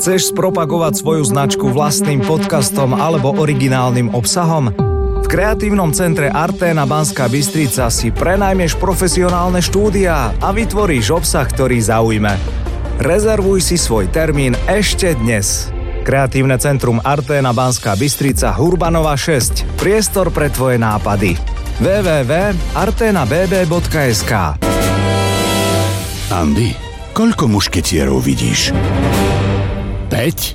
Chceš spropagovať svoju značku vlastným podcastom alebo originálnym obsahom? V kreatívnom centre Arténa Banská Bystrica si prenajmeš profesionálne štúdiá a vytvoríš obsah, ktorý zaujme. Rezervuj si svoj termín ešte dnes. Kreatívne centrum Arténa Banská Bystrica Hurbanova 6. Priestor pre tvoje nápady. www.artenabb.sk. Andy, koľko mušketierov vidíš? 5?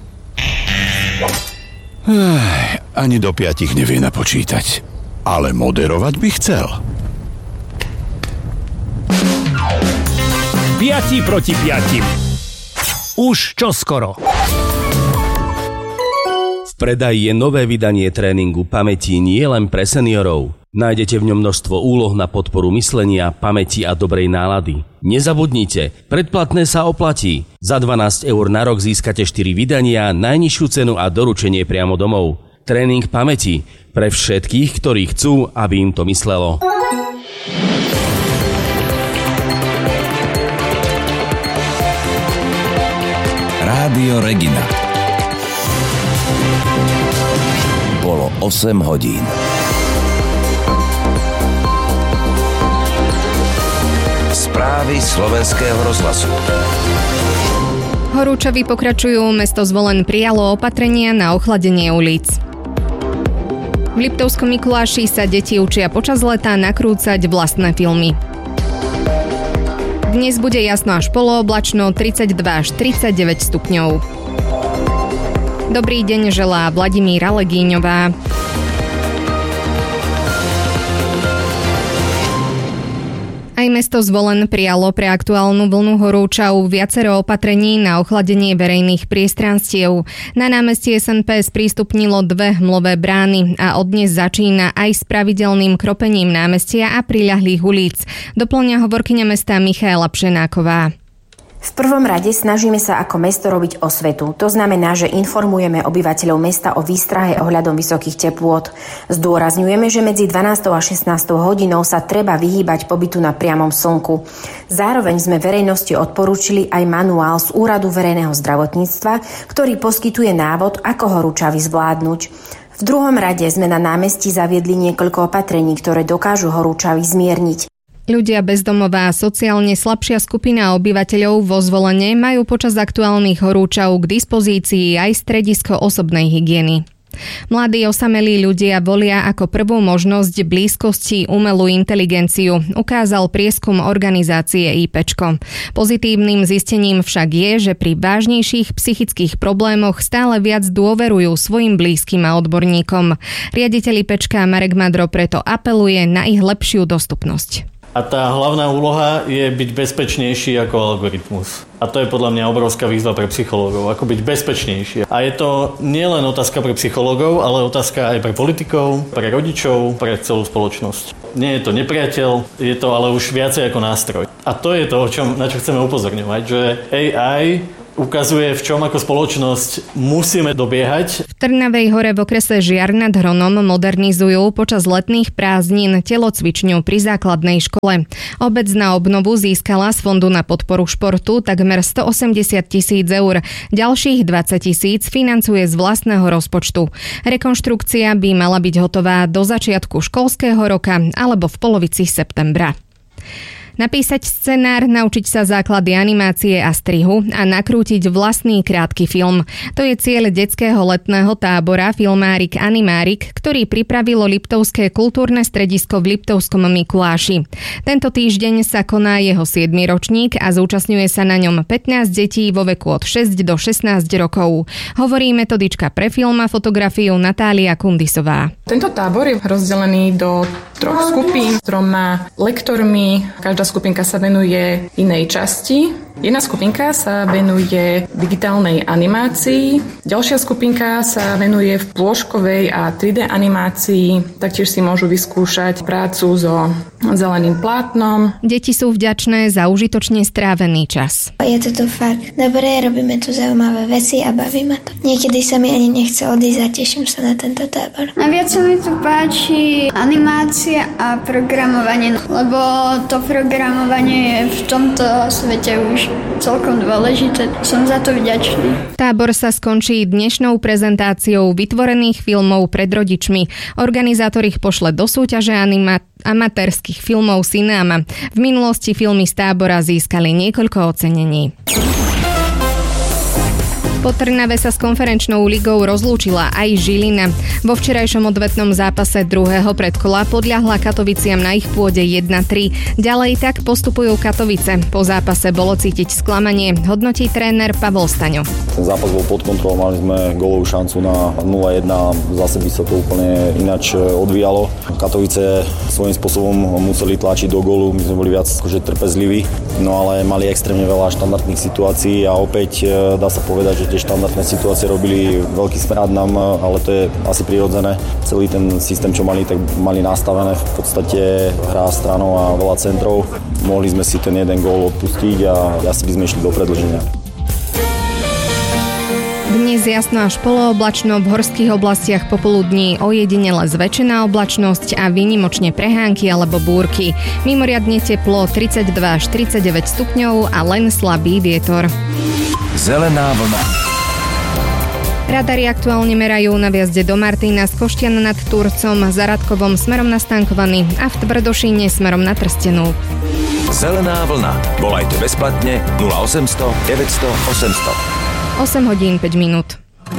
Ani do 5 nevie napočítať. Ale moderovať by chcel. 5 proti 5. Už čoskoro. V predaji je nové vydanie tréningu pamäti nie len pre seniorov. Nájdete v ňom množstvo úloh na podporu myslenia, pamäti a dobrej nálady. Nezabudnite, predplatné sa oplatí. Za 12 € na rok získate 4 vydania, najnižšiu cenu a doručenie priamo domov. Tréning pamäti pre všetkých, ktorí chcú, aby im to myslelo. Rádio Regina. Bolo 8 hodín. Správy Slovenského rozhlasu. Horúčavy pokračujú, mesto Zvolen prijalo opatrenia na ochladenie ulic. V Liptovskom Mikuláši sa deti učia počas leta nakrúcať vlastné filmy. Dnes bude jasno až polooblačno, 32 až 39 stupňov. Dobrý deň želá Vladimíra Legíňová. Aj mesto Zvolen prijalo pre aktuálnu vlnu horúčav viacero opatrení na ochladenie verejných priestranstiev. Na námestí SNP sprístupnilo 2 hmlové brány a od dnes začína aj s pravidelným kropením námestia a priľahlých ulic. Dopĺňa hovorkyňa mesta Michaela Pšenáková. V prvom rade snažíme sa ako mesto robiť osvetu. To znamená, že informujeme obyvateľov mesta o výstrahe ohľadom vysokých teplôt. Zdôrazňujeme, že medzi 12. a 16. hodinou sa treba vyhýbať pobytu na priamom slnku. Zároveň sme verejnosti odporúčili aj manuál z Úradu verejného zdravotníctva, ktorý poskytuje návod, ako horúčavy zvládnuť. V druhom rade sme na námestí zaviedli niekoľko opatrení, ktoré dokážu horúčavy zmierniť. Ľudia bezdomová a sociálne slabšia skupina obyvateľov vo Zvolene majú počas aktuálnych horúčav k dispozícii aj stredisko osobnej hygieny. Mladí osamelí ľudia volia ako prvú možnosť blízkosti umelú inteligenciu, ukázal prieskum organizácie IPčko. Pozitívnym zistením však je, že pri vážnejších psychických problémoch stále viac dôverujú svojim blízkym a odborníkom. Riaditeľ IPčka Marek Madro preto apeluje na ich lepšiu dostupnosť. A tá hlavná úloha je byť bezpečnejší ako algoritmus. A to je podľa mňa obrovská výzva pre psychológov, ako byť bezpečnejší. A je to nielen otázka pre psychológov, ale otázka aj pre politikov, pre rodičov, pre celú spoločnosť. Nie je to nepriateľ, je to ale už viacej ako nástroj. A to je to, na čo chceme upozorňovať, že AI ukazuje, v čom ako spoločnosť musíme dobiehať. V Trnavej Hore v okrese Žiar nad Hronom modernizujú počas letných prázdnin telocvičňu pri základnej škole. Obec na obnovu získala z Fondu na podporu športu takmer 180 000 eur. Ďalších 20 000 financuje z vlastného rozpočtu. Rekonštrukcia by mala byť hotová do začiatku školského roka alebo v polovici septembra. Napísať scenár, naučiť sa základy animácie a strihu a nakrútiť vlastný krátky film. To je cieľ detského letného tábora Filmárik Animárik, ktorý pripravilo Liptovské kultúrne stredisko v Liptovskom Mikuláši. Tento týždeň sa koná jeho 7. ročník a zúčastňuje sa na ňom 15 detí vo veku od 6 do 16 rokov. Hovorí metodička pre film a fotografiu Natália Kundisová. Tento tábor je rozdelený do 3 skupín s 3 lektormi. Každá skupinka sa venuje inej časti. Jedna skupinka sa venuje digitálnej animácii, ďalšia skupinka sa venuje v plôžkovej a 3D animácii. Taktiež si môžu vyskúšať prácu so zeleným plátnom. Deti sú vďačné za užitočne strávený čas. Je to tu fakt dobré, robíme tu zaujímavé veci a baví ma to. Niekedy sa mi ani nechce odísť a teším sa na tento tábor. Najviac sa mi tu páči animácia a programovanie, lebo to programovanie je v tomto svete už tiež celkom dôležité. Som za to vďačný. Tábor sa skončí dnešnou prezentáciou vytvorených filmov pred rodičmi. Organizátor ich pošle do súťaže amatérskych filmov Cinéma. V minulosti filmy z tábora získali niekoľko ocenení. Po Trnave sa s konferenčnou ligou rozlúčila aj Žilina. Vo včerajšom odvetnom zápase druhého predkola podľahla Katoviciam na ich pôde 1-3. Ďalej tak postupujú Katovice. Po zápase bolo cítiť sklamanie, hodnotí tréner Pavol Staňo. Ten zápas bol pod kontrolou, mali sme gólovú šancu na 0-1, zase by sa to úplne ináč odvíjalo. Katovice svojím spôsobom museli tlačiť do gólu, my sme boli viac akože trpezliví, no ale mali extrémne veľa štandardných situácií a opäť dá sa povedať, že tie štandardné situácie robili veľký smrad nám, ale to je asi prirodzené. Celý ten systém, čo mali, tak mali nastavené v podstate hra stranou a veľa centrov. Mohli sme si ten jeden gól odpustiť a asi by sme išli do predĺženia. Dnes jasno až polooblačno, v horských oblastiach popoludní ojedinele zväčšená oblačnosť a výnimočne prehánky alebo búrky. Mimoriadne teplo 32 až 39 stupňov a len slabý vietor. Zelená vlna. Radary aktuálne merajú na vjazde do Martina z Koštiana nad Turcom, za Radkovom smerom na Stankovaný a v Tvrdošíne smerom na Trstenú. Zelená vlna. Volajte bezplatne 0800 900 800. 8 hodín 5 minút.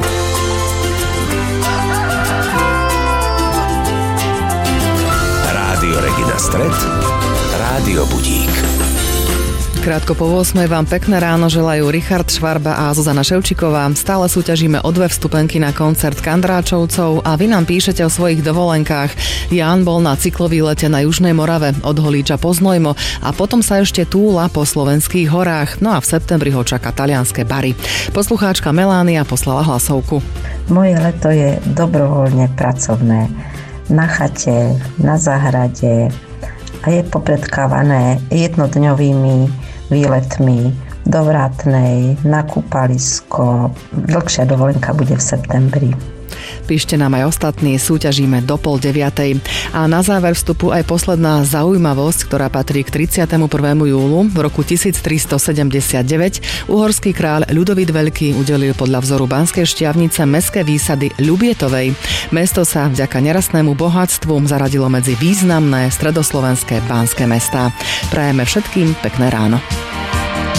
Rádio Regina Stred, Rádio Budík. Krátko po 8 vám pekné ráno želajú Richard Švarba a Zuzana Ševčiková. Stále súťažíme o 2 vstupenky na koncert Kandráčovcov a vy nám píšete o svojich dovolenkách. Ján bol na cyklovýlete na Južnej Morave od Holíča po Znojmo a potom sa ešte túla po slovenských horách. No a v septembri ho čaká talianske Bari. Poslucháčka Melánia poslala hlasovku. Moje leto je dobrovoľne pracovné. Na chate, na záhrade a je popredkávané jednodňovými výletmi do Vrátnej, na kúpalisko. Dlhšia dovolenka bude v septembri. Píšte nám aj ostatní, súťažíme do 8:30. A na záver vstupu aj posledná zaujímavosť, ktorá patrí k 31. júlu. V roku 1379 uhorský kráľ Ľudovít Veľký udelil podľa vzoru Banskej Štiavnice mestské výsady Ľubietovej. Mesto sa vďaka nerastnému bohatstvu zaradilo medzi významné stredoslovenské pánske mestá. Prajeme všetkým pekné ráno.